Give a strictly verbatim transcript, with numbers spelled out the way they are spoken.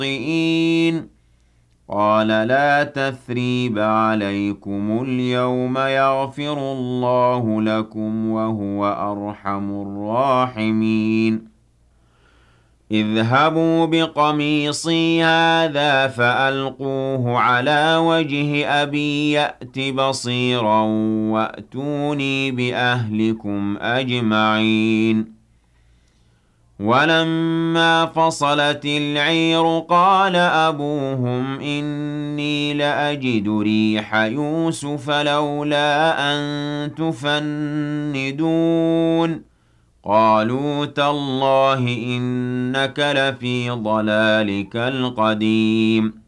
خاطئين قال لا تثريب عليكم اليوم يغفر الله لكم وهو أرحم الراحمين اذهبوا بقميصي هذا فألقوه على وجه أبي يأت بصيرا وأتوني بأهلكم أجمعين ولما فصلت العير قال أبوهم إني لأجد ريح يوسف لولا أن تفندون قالوا تالله إنك لفي ضلالك القديم